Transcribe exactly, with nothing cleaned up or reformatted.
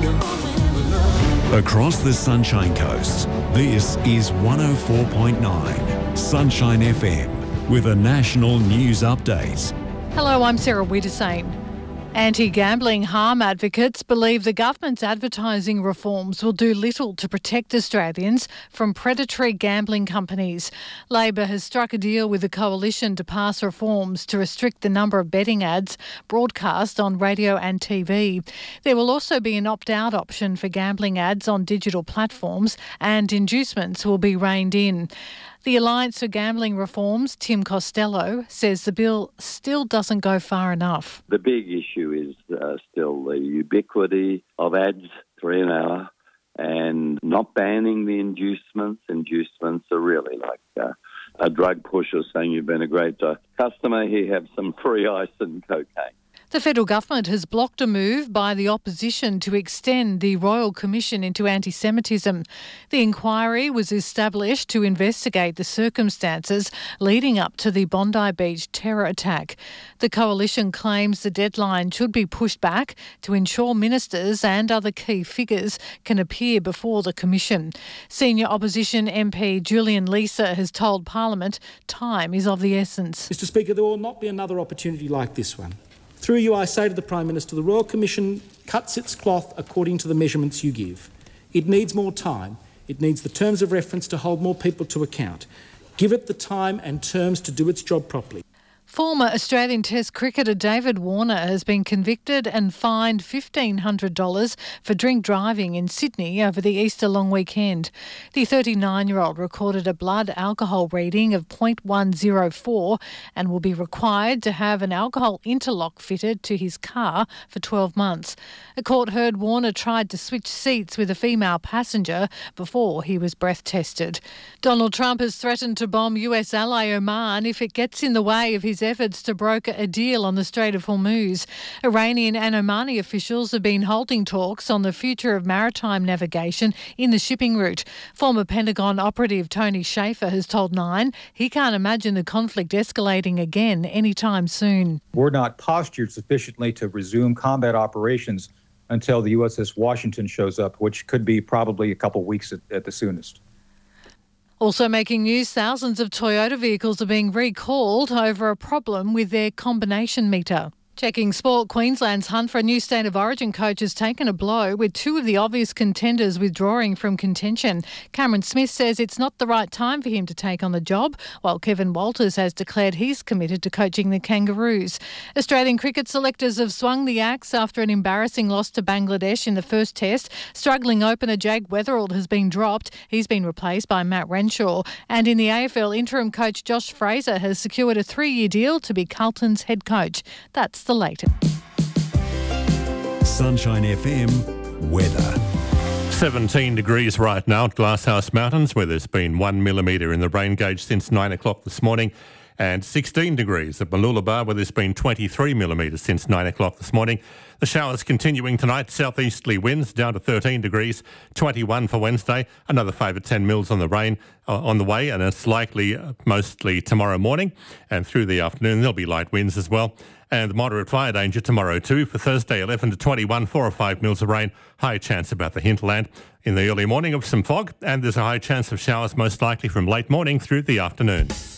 Across the Sunshine Coast, this is one oh four point nine Sunshine F M with a national news update. Hello, I'm Sarah Wiedersame. Anti-gambling harm advocates believe the government's advertising reforms will do little to protect Australians from predatory gambling companies. Labor has struck a deal with the coalition to pass reforms to restrict the number of betting ads broadcast on radio and T V. There will also be an opt-out option for gambling ads on digital platforms, and inducements will be reined in. The Alliance for Gambling Reforms, Tim Costello, says the bill still doesn't go far enough. The big issue is uh, still the ubiquity of ads, three an hour, and not banning the inducements. Inducements are really like uh, a drug pusher saying you've been a great uh, customer, here have some free ice and cocaine. The federal government has blocked a move by the opposition to extend the Royal Commission into anti-Semitism. The inquiry was established to investigate the circumstances leading up to the Bondi Beach terror attack. The coalition claims the deadline should be pushed back to ensure ministers and other key figures can appear before the commission. Senior opposition M P Julian Leeser has told Parliament time is of the essence. Mister Speaker, there will not be another opportunity like this one. Through you, I say to the Prime Minister, the Royal Commission cuts its cloth according to the measurements you give. It needs more time. It needs the terms of reference to hold more people to account. Give it the time and terms to do its job properly. Former Australian Test cricketer David Warner has been convicted and fined fifteen hundred dollars for drink driving in Sydney over the Easter long weekend. The thirty-nine-year-old recorded a blood alcohol reading of zero point one oh four and will be required to have an alcohol interlock fitted to his car for twelve months. A court heard Warner tried to switch seats with a female passenger before he was breath tested. Donald Trump has threatened to bomb U S ally Oman if it gets in the way of his efforts to broker a deal on the Strait of Hormuz. Iranian and Omani officials have been holding talks on the future of maritime navigation in the shipping route. Former Pentagon operative Tony Shaffer has told Nine he can't imagine the conflict escalating again anytime soon. We're not postured sufficiently to resume combat operations until the U S S Washington shows up, which could be probably a couple weeks at, at the soonest. Also making news, thousands of Toyota vehicles are being recalled over a problem with their combination meter. Checking sport, Queensland's hunt for a new State of Origin coach has taken a blow, with two of the obvious contenders withdrawing from contention. Cameron Smith says it's not the right time for him to take on the job, while Kevin Walters has declared he's committed to coaching the Kangaroos. Australian cricket selectors have swung the axe after an embarrassing loss to Bangladesh in the first test. Struggling opener Jake Weatherald has been dropped. He's been replaced by Matt Renshaw. And in the A F L, interim coach Josh Fraser has secured a three-year deal to be Carlton's head coach. That's the latest. Sunshine F M weather. seventeen degrees right now at Glasshouse Mountains, where there's been one millimetre in the rain gauge since nine o'clock this morning, and sixteen degrees at Mooloolaba, where there's been twenty-three millimetres since nine o'clock this morning. The showers continuing tonight, southeasterly winds down to thirteen degrees, twenty-one for Wednesday, another five to ten mils on the rain uh, on the way, and it's likely uh, mostly tomorrow morning, and through the afternoon there'll be light winds as well. And moderate fire danger tomorrow too. For Thursday, eleven to twenty-one, four or five mils of rain. High chance about the hinterland. In the early morning of some fog, and there's a high chance of showers most likely from late morning through the afternoon.